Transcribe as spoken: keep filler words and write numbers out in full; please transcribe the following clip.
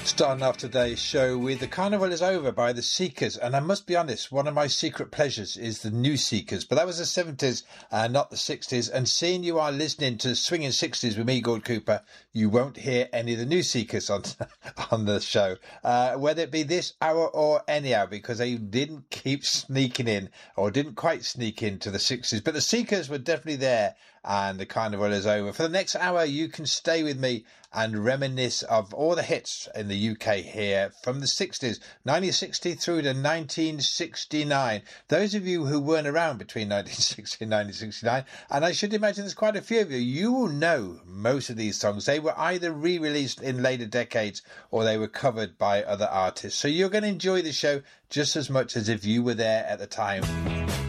Starting off today's show with The Carnival Is Over by The Seekers, and I must be honest, one of my secret pleasures is the New Seekers, but that was the seventies, uh, not the sixties, and seeing you are listening to Swinging Sixties with me, Gord Cooper, you won't hear any of the New Seekers on on the show, uh, whether it be this hour or any hour, because they didn't keep sneaking in, or didn't quite sneak into the sixties, but the Seekers were definitely there, and The Carnival Is Over. For the next hour, you can stay with me and reminisce of all the hits in the U K here from the sixties, nineteen sixty through to nineteen sixty-nine. Those of you who weren't around between nineteen sixty and nineteen sixty-nine, and I should imagine there's quite a few of you, you will know most of these songs. They were either re-released in later decades or they were covered by other artists. So you're going to enjoy the show just as much as if you were there at the time.